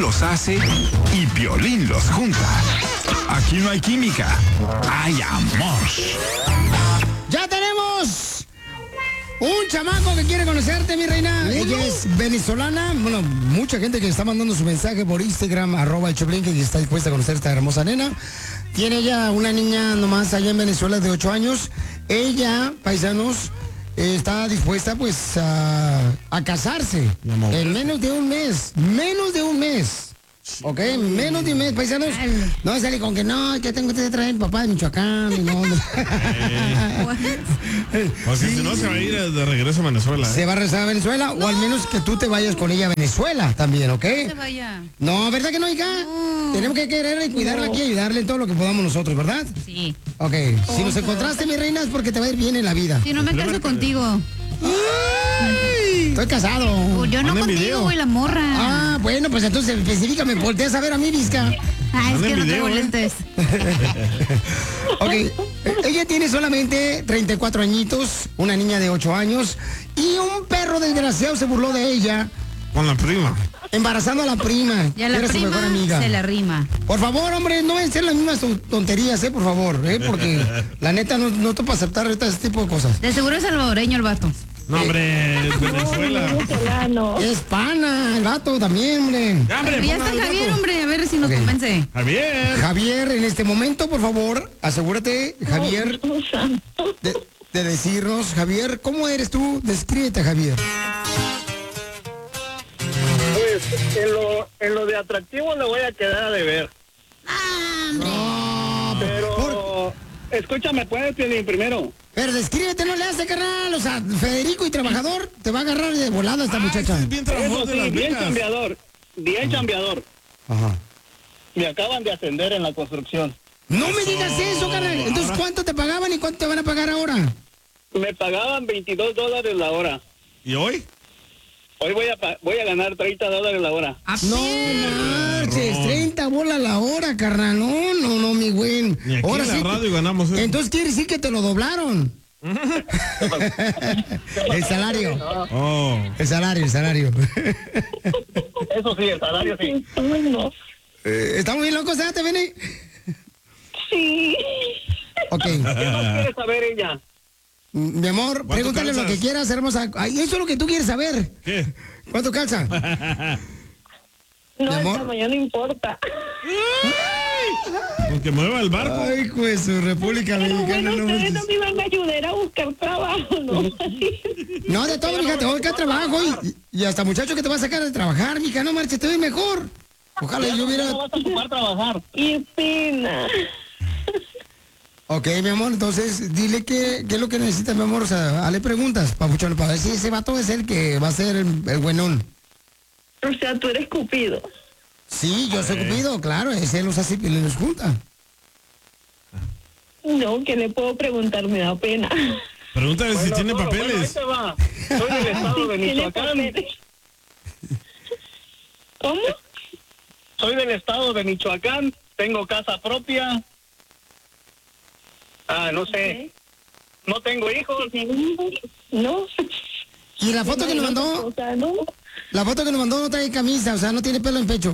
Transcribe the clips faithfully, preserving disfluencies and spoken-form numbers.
los hace y Piolín los junta. Aquí no hay química, hay amor. ¡Ya tenemos un chamaco que quiere conocerte, mi reina! Ella es venezolana. Bueno, mucha gente que está mandando su mensaje por Instagram, arroba el Choplin, que está dispuesta a conocer a esta hermosa nena. Tiene ella una niña nomás allá en Venezuela de ocho años. Ella, paisanos, eh, está dispuesta pues a, a casarse en menos de un mes. Menos de un mes. Ok, menos de un mes, paisanos. No sale con que no, que tengo que traer papá de Michoacán. Y no, no. Porque sí, si no, se va a ir de regreso a Venezuela. ¿eh? Se va a regresar a Venezuela, no. O al menos que tú te vayas con ella a Venezuela también, ¿ok? No se vaya. No, ¿verdad que no, hija? No. Tenemos que quererla y cuidarla no. aquí y ayudarle en todo lo que podamos nosotros, ¿verdad? Sí. Ok, oh, si nos encontraste, mi reina, es porque te va a ir bien en la vida. Si no me caso contigo. ¡Ay! Estoy casado. Pues yo no Manda contigo, güey, la morra. Ah, bueno, pues entonces específicame, volteas a ver a mí, Vizca. Ah, es que no tengo lentes. Ok, ella tiene solamente treinta y cuatro añitos, una niña de ocho años, y un perro desgraciado se burló de ella. Con la prima. Embarazando a la prima. Y a la Era prima su mejor amiga. se la rima. Por favor, hombre, no vayan a ser las mismas tonterías, eh, por favor, eh, porque la neta no, no te para aceptar ahorita ese tipo de cosas. De seguro es salvadoreño el vato. No, hombre, es Venezuela. No, es pana, el vato también, hombre. Ya, hombre, ya está Javier, vato. Hombre, a ver si nos okay. convence. Javier. Javier, en este momento, por favor, asegúrate, Javier, de, de decirnos, Javier, ¿cómo eres tú? Descríbete, Javier. Pues en lo, en lo de atractivo le voy a quedar a deber. No, pero por... escúchame, puedes pedir primero. Pero descríbete, no le hace, carnal. O sea, Federico y trabajador, te va a agarrar de volada esta Ay, muchacha. Sí, bien Eso sí, bien chambeador, bien chambeador. Ajá. Me acaban de ascender en la construcción. No eso. me digas eso, carnal. Entonces, ¿cuánto te pagaban y cuánto te van a pagar ahora? Me pagaban veintidós dólares la hora. ¿Y hoy? Hoy voy a voy a ganar treinta dólares la hora. No marches, treinta bolas la hora, carnal. No, no, no, mi güey. Y aquí ahora en la sí, radio ganamos eso. Entonces quiere decir que te lo doblaron. El salario. Oh. El salario, el salario. Eso sí, el salario sí. Eh, ¿Estamos bien locos, ¿eh? ¿Te viene? Sí. Ok. ¿Qué más quiere saber ella? Mi amor, pregúntale calzas? Lo que quieras, hermosa. Ay, eso es lo que tú quieres saber. ¿Qué? ¿Cuánto calza? No, el tamaño no importa. Porque mueva el barco. Ay, pues su República Dominicana. Bueno, no ustedes no me iban a ayudar a buscar trabajo, ¿no? No, de todo, mija, te voy a buscar trabajo y, y hasta muchacho que te va a sacar de trabajar, mija, no marches, te ves mejor. Ojalá yo hubiera... No vas a ocupar trabajar. Qué pena. Ok, mi amor, entonces dile qué, qué es lo que necesitas, mi amor. O sea, hazle preguntas, papuchón, para ver si ese vato es el que va a ser el, el buenón. O sea, tú eres Cupido. Sí, yo soy Cupido, claro, ese los hace y los junta. No, que le puedo preguntar, me da pena. Pregúntale bueno, si tiene todo, papeles. Bueno, va. Soy del estado de Michoacán. ¿Cómo? Soy del estado de Michoacán, tengo casa propia. Ah, no sé. Okay. No tengo hijos. No. ¿Y la foto que nos mandó? O sea, no. La foto que nos mandó no trae camisa, o sea, no tiene pelo en pecho.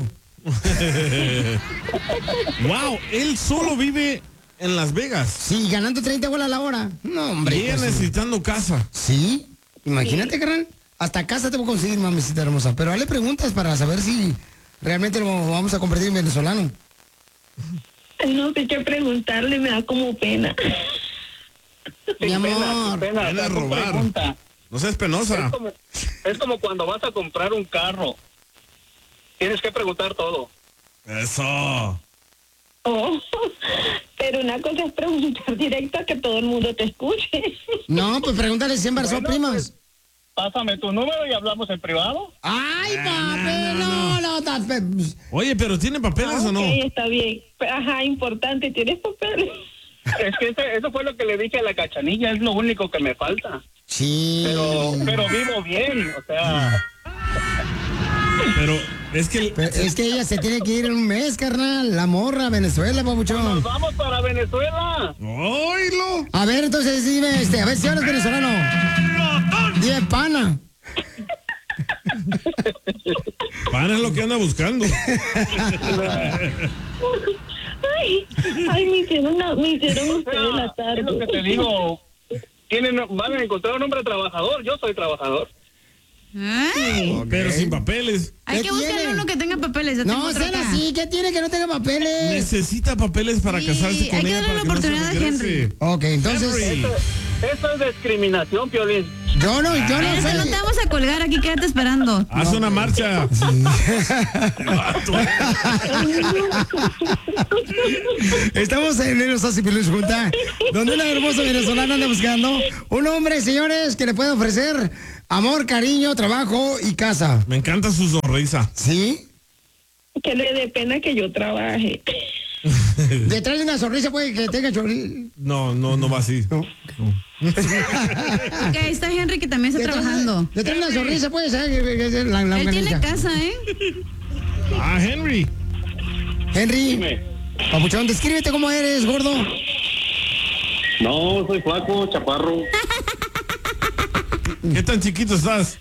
Wow, él solo vive en Las Vegas. Sí, ganando treinta bolas a la hora. No, hombre. Y ella pues, necesitando casa. Sí, imagínate, sí. Carnal. Hasta casa te voy a conseguir, mamacita hermosa. Pero hazle preguntas para saber si realmente lo vamos a convertir en venezolano. No sé qué preguntarle, me da como pena. Mi amor. Pena, pena, pena robar. Pregunta. No seas penosa. Es como, es como cuando vas a comprar un carro. Tienes que preguntar todo. Eso. Oh, pero una cosa es preguntar directo a que todo el mundo te escuche. No, pues pregúntale si embarazó bueno, primas. Pues, pásame tu número y hablamos en privado. Ay, papi, no, no, no, no. Oye, pero ¿tiene papeles ah, o no? Sí, está bien. Ajá, importante, ¿tienes papeles? Es que ese, eso fue lo que le dije a la Cachanilla, es lo único que me falta. Sí. Pero, pero vivo bien, o sea... Pero es que... Pero es que ella se tiene que ir en un mes, carnal. La morra, Venezuela, papuchón. Nos vamos para Venezuela. ¡Oílo! A ver, entonces dime, este, a ver si eres venezolano. Dime pana. Pana Ana es lo que anda buscando. Ay, ay, me hicieron, una, me hicieron ustedes la tarde. Es lo que te digo. Tienen, van a encontrar un hombre trabajador. Yo soy trabajador. Ay, Pero sin papeles. hay ¿Qué que buscarle tiene? uno que tenga papeles. Ya tengo No, otro sean acá. así. ¿Qué tiene que no tenga papeles? Necesita papeles para Sí, casarse con hay que ella. darle para la que no se oportunidad a regrese. Henry. Ok, entonces. Henry. Eso es discriminación, Piolín. Yo no, yo no Espérate, no soy. te vamos a colgar aquí, quédate esperando. Haz una marcha. Estamos en el Osas y Piolín junta, donde una hermosa venezolana anda buscando un hombre, señores, que le pueda ofrecer amor, cariño, trabajo y casa. Me encanta su sonrisa. ¿Sí? Que le dé pena que yo trabaje. Detrás de una sonrisa puede que tenga chorri. No, no, no va así. No. Ok, ahí está Henry que también está Detrás- trabajando. Detrás de una sonrisa puede ser que- que- que- la, la Él tiene organiza. casa, ¿eh? Ah, Henry. Henry, Dime. papuchón, descríbete cómo eres, gordo. No, soy flaco, chaparro. ¿Qué tan chiquito estás?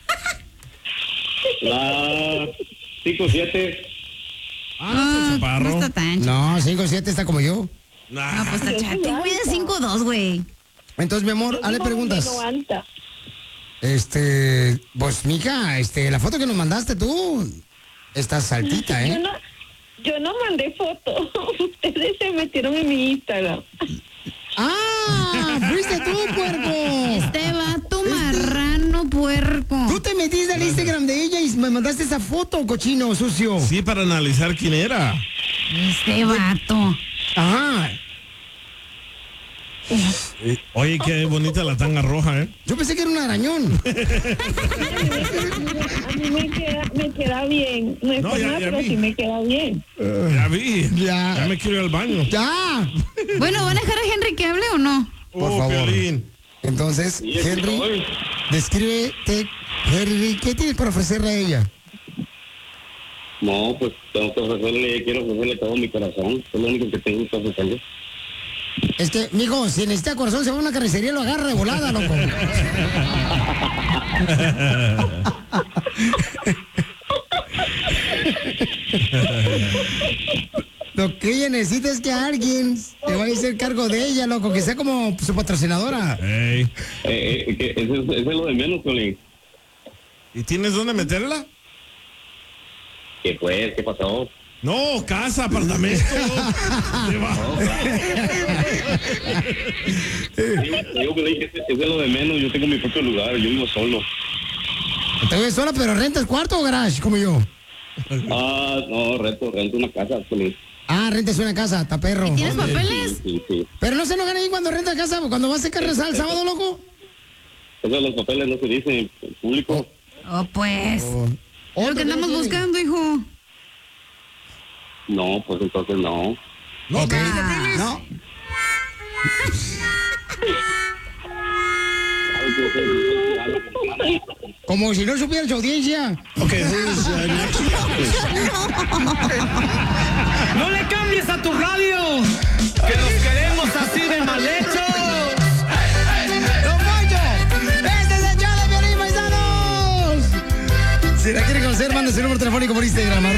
La cinco siete. Ah, Ah, no chaparro. está tan chido. No, cinco siete está como yo. Nah. Ah, pues está chato. Muy de cinco dos, güey. Entonces, mi amor, hazle preguntas. noventa. Este, pues, mija, este, la foto que nos mandaste tú, estás saltita, Yo ¿eh? no, yo no mandé foto. Ustedes se metieron en mi Instagram. ¡Ah! ¡Fuiste tú, puerco! Este vato marrano puerco. Tú te metiste al Instagram de ella y me mandaste esa foto, cochino, sucio. Sí, para analizar quién era. Este vato. Ajá. Eh, Oye, qué bonita la tanga roja, ¿eh? Yo pensé que era un arañón. A mí me queda, me queda bien. No es No, por ya- nada, ya pero vi. sí me queda bien. Ya vi. Ya. Ya me quiero ir al baño. ¡Ya! Bueno, ¿van a dejar a Henry que hable o no? Por Oh, favor. Piolín. Entonces, Henry, descríbete, Henry, ¿qué tienes para ofrecerle a ella? No, pues tengo que ofrecerle, quiero ofrecerle todo mi corazón. Es lo único que tengo que ofrecerle. Es que, mijo, si necesita corazón, se va a una carnicería y lo agarra de volada, loco. Lo que ella necesita es que alguien le vaya a hacer cargo de ella, loco, que sea como su patrocinadora. Ey. Eh, eh, que eso, es- eso es lo de menos, Piolín. ¿Y tienes dónde meterla? ¿Qué pues? ¿Qué pasó? No, casa, apartamento. Se va. Yo, yo Piolín, que eso es lo de menos. Yo tengo mi propio lugar, yo vivo solo. Te ves sola, pero rentas cuarto o garage, como yo. Ah, no, rento, rento una casa, Piolín. Ah, rentas una casa, está perro. ¿Tienes papeles? Sí, sí. Pero no se enojan ahí cuando rentas casa, cuando vas a hacer carne al sábado, loco. Eso de los papeles no se dicen en público. Oh, pues. Es lo Otro que andamos tiene. buscando, hijo. No, pues entonces no. Ok. Ah. No. Como si no supiera su audiencia. No le cambies a tu radio, que los queremos así de mal hechos. ¡Don Poncho! ¡Este es el show de Piolín, paisanos! Si la quiere conocer, mande su número telefónico por Instagram.